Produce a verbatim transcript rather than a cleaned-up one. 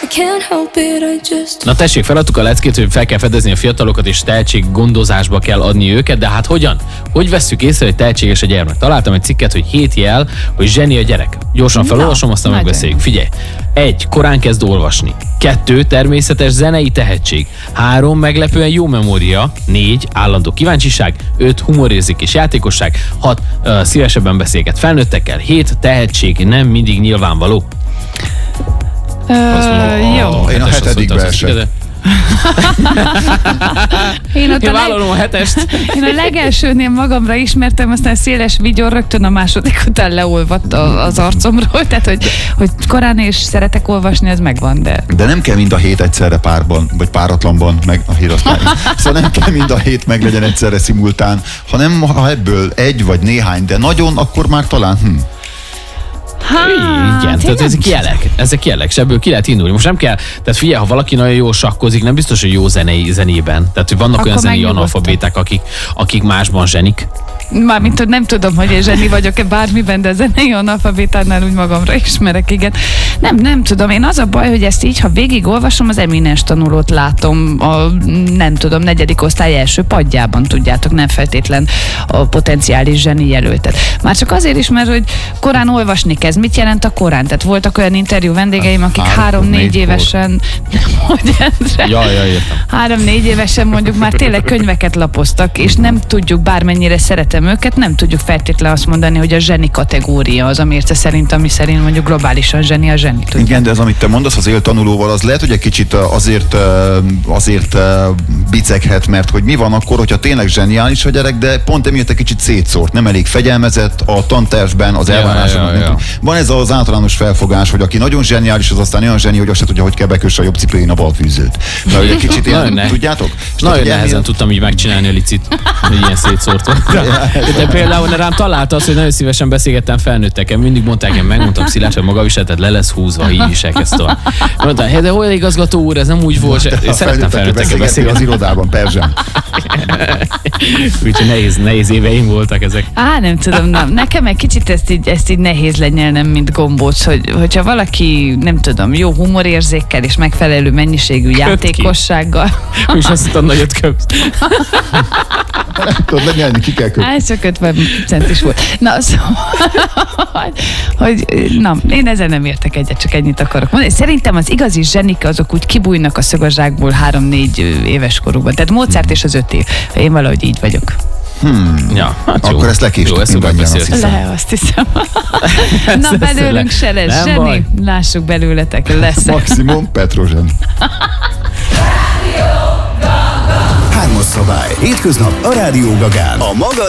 can't help it, I just... Na tessék, feladtuk a leckét, hogy fel kell fedezni a fiatalokat és tehetséggondozásba kell adni őket, de hát hogyan? Hogy vesszük észre, hogy tehetséges a gyermek? Találtam egy cikket, hogy hét jel, hogy zseni a gyerek. Gyorsan felolvasom, aztán megbeszéljük. Figyelj! Egy, korán kezd olvasni. Kettő, természetes zenei tehetség. Három, meglepően jó memória. Négy, állandó kíváncsiság. Öt, humorérzék és játékosság. Hat, uh, szívesebben beszélget felnőttekkel. Hét, tehetség nem mindig nyilvánvaló. Uh, mondom, jó. A Én a hetedikbe esek. Én, ott Én a vállalom leg... a hetest. Én a legelsőnél magamra ismertem, aztán széles vigyor rögtön a második után leolvadt a- az arcomról, tehát hogy, hogy korán és szeretek olvasni, ez megvan, de... De nem kell mind a hét egyszerre párban, vagy páratlanban, meg a hírasztálni. Szóval nem kell mind a hét meg legyen egyszerre szimultán, hanem ha ebből egy vagy néhány, de nagyon, akkor már talán hm. Hát, Igen, tehát ezek jelek, ezek jelek, és ebből ki lehet indulni. Most nem kell, tehát figyelj, ha valaki nagyon jól sakkozik, nem biztos, hogy jó zenei, zenében. Tehát, hogy vannak Akkor olyan zenei megnyugodtam. analfabéták, akik, akik másban zsenik. Mármint, hogy nem tudom, hogy én zseni vagyok-e bármiben, de a zenei analfabétánál úgy magamra ismerek, igen. Nem, nem tudom, én az a baj, hogy ezt így, ha végigolvasom, az eminens tanulót látom a, nem tudom, negyedik osztály első padjában, tudjátok, nem feltétlen a potenciális zseni jelöltet. Már csak azért is, mert hogy korán olvasni kezd. Mit jelent a korán? Tehát voltak olyan interjú vendégeim, akik három-négy évesen, nem, hogy Endre, Ja, ja, értem. három-négy évesen mondjuk már tényleg könyveket lapoztak, és nem tudjuk, bármennyire szeretem őket, nem tudjuk feltétlenül azt mondani, hogy a zseni kategória az a mérce szerint, ami szerint mondjuk globálisan zseni a zseni. Tudják? Igen, de ez, amit te mondasz az éltanulóval, az lehet, hogy egy kicsit azért, azért biceghet, mert hogy mi van akkor, hogyha tényleg zseniális a gyerek, de pont emiatt egy kicsit szétszórt, nem elég fegyelmezett a tantervben, az elvárásoknak. ja, ja. Van ez az általános felfogás, hogy aki nagyon zseniális, az aztán olyan zseni, hogy azt se tudja, hogy kell bekösse a jobb cipőjén a bal fűzőt. Na, hogy egy kicsit Nagyon ilyen, ne- tudjátok? És Nagyon tehát, nehezen emiatt- tudtam így megcsinálni a licit, hogy ilyen szétszórtam. De például rám találta azt, hogy nagyon szívesen beszélgettem felnőttekkel. Mindig mondták, én megmondtam Szilárd, hogy maga viseltet le lesz húzva, így is elkezd tovább. Mondtam, hey, de hol igazgató úr, ez nem úgy volt. Én A szerettem felnőttekkel felnőttekkel beszélgetni beszélgetni. az irodában, Perzsem. Úgyhogy nehéz, nehéz éveim voltak ezek. Á, nem tudom, nem. Nekem egy kicsit ezt így, ezt így nehéz lenyelnem, mint gombóc, hogy, hogyha valaki, nem tudom, jó humorérzékkel és megfelelő mennyiségű ki. játékossággal. És azt hittem, nagyot köpsz. Tudod, lenyelni, ki kell köpni. Hát csak ötven centis volt. Na, szóval, hogy na, én ezzel nem értek egyet, csak ennyit akarok mondani. Szerintem az igazi zsenik azok úgy kibújnak a szögazsákból három-négy éves korukban. Tehát Mozart és az öt év. Én valahogy így vagyok. Ja, hát jó. Akkor ezt lekéstük Jó, ezt mindannyian, azt megbeszéltük. hiszem. Le, azt hiszem. Na, belőlünk se lesz Nem baj. zseni. Lássuk belőletek, lesz. Maximum Petrozsen. Hármas szabály. Hétköznap a Rádió Gagán. A maga